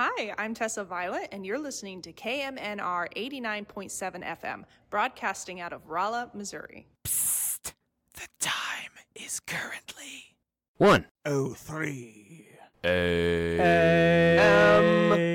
Hi, I'm Tessa Violet, and you're listening to KMNR 89.7 FM, broadcasting out of Rolla, Missouri. Psst! The time is currently 1:03 a.m.